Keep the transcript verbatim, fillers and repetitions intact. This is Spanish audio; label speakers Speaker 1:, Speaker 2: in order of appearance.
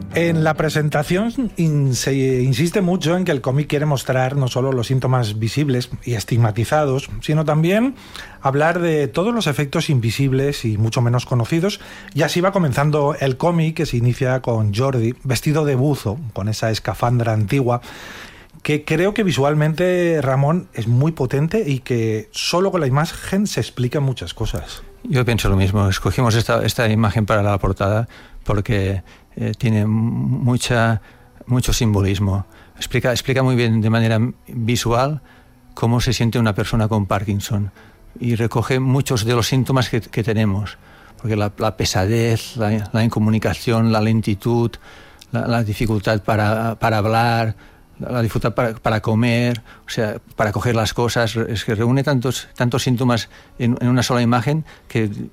Speaker 1: En la presentación in- se insiste mucho en que el cómic quiere mostrar no solo los síntomas visibles y estigmatizados, sino también hablar de todos los efectos invisibles y mucho menos conocidos. Y así va comenzando el cómic, que se inicia con Jordi vestido de buzo, con esa escafandra antigua, que creo que visualmente, Ramón, es muy potente y que solo con la imagen se explican muchas cosas.
Speaker 2: Yo pienso lo mismo. Escogimos esta, esta imagen para la portada porque eh, tiene mucha, mucho simbolismo. Explica, explica muy bien de manera visual cómo se siente una persona con Parkinson y recoge muchos de los síntomas que, que tenemos. Porque la, la pesadez, la, la incomunicación, la lentitud, la, la dificultad para, para hablar, la dificultad para, para comer, o sea, para coger las cosas, es que reúne tantos, tantos síntomas en, en una sola imagen que